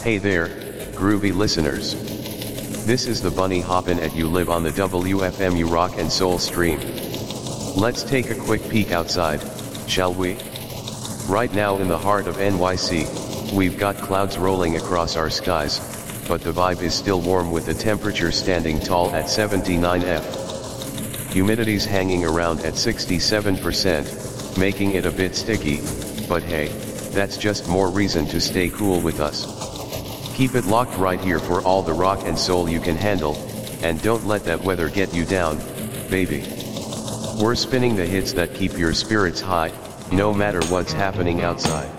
Hey there, groovy listeners. This is the Bunny Hoppin' at You Live on the WFMU Rock and Soul stream. Let's take a quick peek outside, shall we? Right now in the heart of NYC, we've got clouds rolling across our skies, but the vibe is still warm with the temperature standing tall at 79°F. Humidity's hanging around at 67%, making it a bit sticky, but hey, that's just more reason to stay cool with us. Keep it locked right here for all the rock and soul you can handle, and don't let that weather get you down, baby. We're spinning the hits that keep your spirits high, no matter what's happening outside.